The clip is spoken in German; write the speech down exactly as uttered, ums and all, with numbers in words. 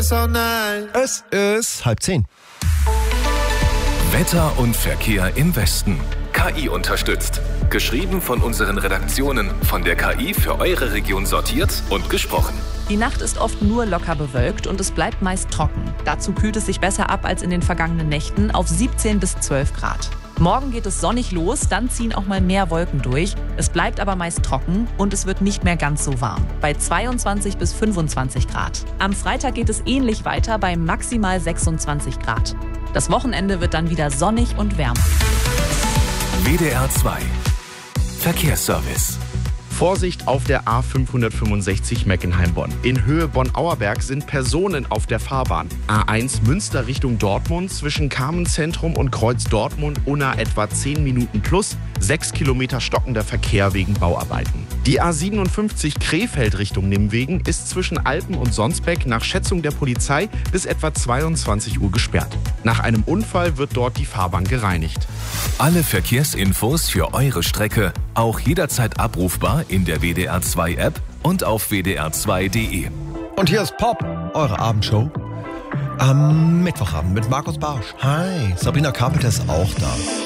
Es ist halb zehn. Wetter und Verkehr im Westen. K I unterstützt. Geschrieben von unseren Redaktionen, von der K I für eure Region sortiert und gesprochen. Die Nacht ist oft nur locker bewölkt und es bleibt meist trocken. Dazu kühlt es sich besser ab als in den vergangenen Nächten auf siebzehn bis zwölf Grad. Morgen geht es sonnig los, dann ziehen auch mal mehr Wolken durch. Es bleibt aber meist trocken und es wird nicht mehr ganz so warm. Bei zweiundzwanzig bis fünfundzwanzig Grad. Am Freitag geht es ähnlich weiter bei maximal sechsundzwanzig Grad. Das Wochenende wird dann wieder sonnig und wärmer. W D R zwei Verkehrsservice. Vorsicht auf der A fünfhundertfünfundsechzig Meckenheim-Bonn. In Höhe Bonn-Auerberg sind Personen auf der Fahrbahn. A eins Münster Richtung Dortmund zwischen Carmen-Zentrum und Kreuz Dortmund-Unna etwa zehn Minuten plus, sechs Kilometer stockender Verkehr wegen Bauarbeiten. Die A siebenundfünfzig Krefeld Richtung Nimwegen ist zwischen Alpen und Sonsbeck nach Schätzung der Polizei bis etwa zweiundzwanzig Uhr gesperrt. Nach einem Unfall wird dort die Fahrbahn gereinigt. Alle Verkehrsinfos für eure Strecke auch jederzeit abrufbar in der W D R zwei App und auf w d r zwei punkt d e. Und hier ist Pop, eure Abendshow. Am Mittwochabend mit Markus Barsch. Hi, Sabrina Carpenter ist auch da.